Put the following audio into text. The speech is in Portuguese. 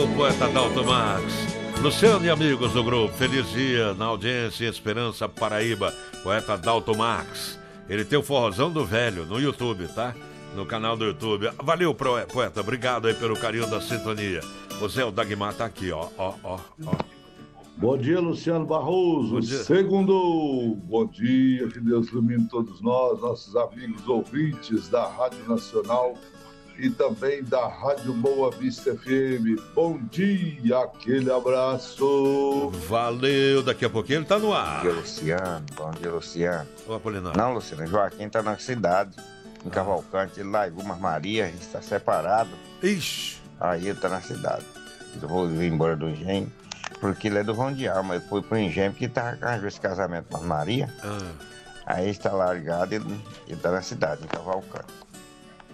O poeta Dalton Max. Luciano e amigos do grupo, feliz dia na audiência Esperança Paraíba. Poeta Dalton Max. Ele tem o Forrozão do Velho no YouTube, tá? No canal do YouTube. Valeu, poeta. Obrigado aí pelo carinho da sintonia. O Zé o Dagmar tá aqui, ó. Bom dia, Luciano Barroso. Bom dia. Segundo, bom dia, que Deus ilumine todos nós, nossos amigos ouvintes da Rádio Nacional e também da Rádio Boa Vista FM. Bom dia, aquele abraço. Valeu, daqui a pouquinho ele tá no ar. Bom dia, Luciano. Bom dia, Luciano. Ô, Apolinário. Não, Luciano, Joaquim tá na cidade, em Cavalcante, ele largou umas Maria, a gente tá separado. Ixi. Aí ele tá na cidade. Eu vou vir embora do engenho, porque ele é do Rondial, mas foi pro engenho porque tava arranjando esse casamento com as Maria. Aí ele está largado, ele tá na cidade, em Cavalcante.